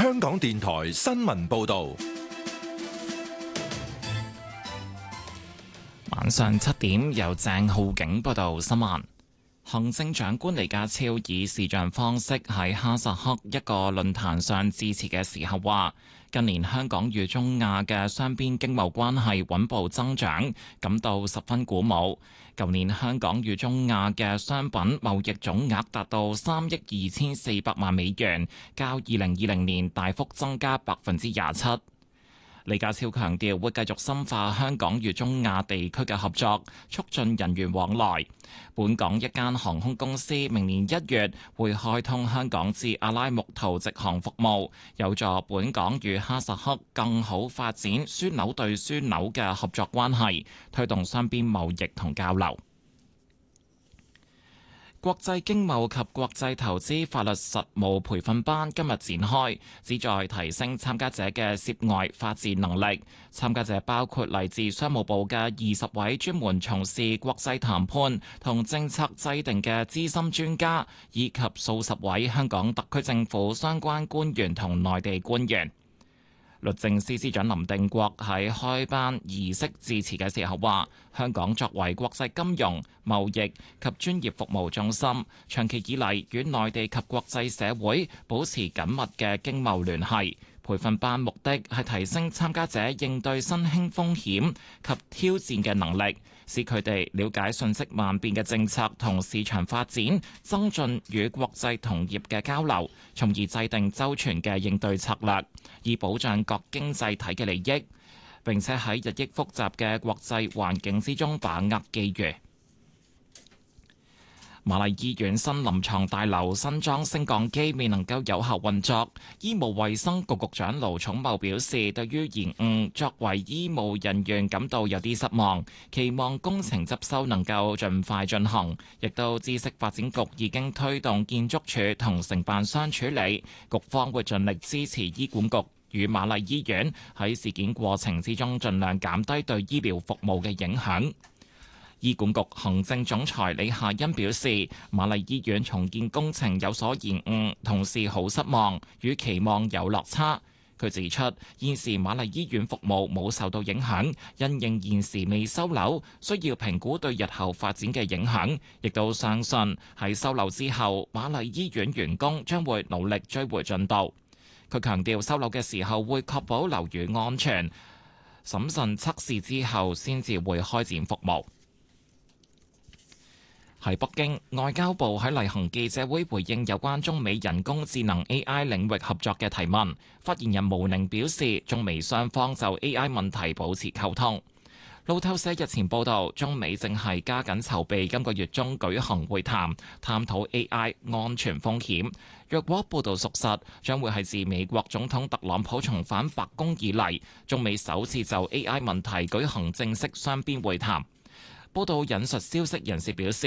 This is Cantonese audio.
香港電台新聞報道。 晚上7點，由鄭浩景報道新聞。行政長官李家超以視像方式喺哈薩克一個論壇上致辭嘅時候話，近年香港與中亞嘅雙邊經貿關係穩步增長，感到十分鼓舞。舊年香港與中亞嘅商品貿易總額達到3億2400萬美元，較2020年大幅增加27%。李家超強調會繼續深化香港與中亞地區嘅合作，促進人員往來。本港一間航空公司明年1月會開通香港至阿拉木圖直航服務，有助本港與哈薩克更好發展樞紐對樞紐嘅合作關係，推動雙邊貿易同交流。國際經貿及國際投資法律實務培訓班今日展開，旨在提升參加者嘅涉外法治能力。參加者包括嚟自商務部嘅20位專門從事國際談判同政策制定嘅資深專家，以及數十位香港特區政府相關官員同內地官員。律政司司長林定國喺開班儀式致辭嘅時候話，香港作為國際金融、貿易及專業服務中心，長期以嚟與內地及國際社會保持緊密嘅經貿聯繫。培訓班目的係提升參加者應對新興風險及挑戰嘅能力，使佢哋了解瞬息萬變嘅政策同市場發展，增進與國際同業嘅交流，從而制定周全嘅應對策略，以保障各經濟體嘅利益，並且喺日益複雜嘅國際環境之中把握機遇。瑪麗醫院新臨床大樓新裝升降機未能夠有效運作，醫務衛生局局長盧寵茂表示，對於延誤，作為醫務人員感到有啲失望，期望工程執修能夠盡快進行，亦都知悉發展局已經推動建築署同承辦商處理，局方會盡力支持醫管局與瑪麗醫院喺事件過程之中盡量減低對醫療服務嘅影響。醫管局行政總裁李夏茵表示，瑪麗醫院重建工程有所延誤，同事好失望，與期望有落差。佢指出，現時瑪麗醫院服務冇受到影響，因應現時未收樓，需要評估對日後發展嘅影響，亦都相信喺收樓之後，瑪麗醫院員工將會努力追回進度。佢強調，收樓嘅時候會確保樓宇安全，審慎測試之後先至會開展服務。喺北京，外交部喺例行記者會回應有關中美人工智能 AI 領域合作嘅提問。發言人毛寧表示，中美雙方就 AI 問題保持溝通。路透社日前報道，中美正係加緊籌備今個月中舉行會談，探討 AI 安全風險。若果報道屬實，將會係自美國總統特朗普重返白宮以嚟，中美首次就 AI 問題舉行正式雙邊會談。報道引述消息人士表示，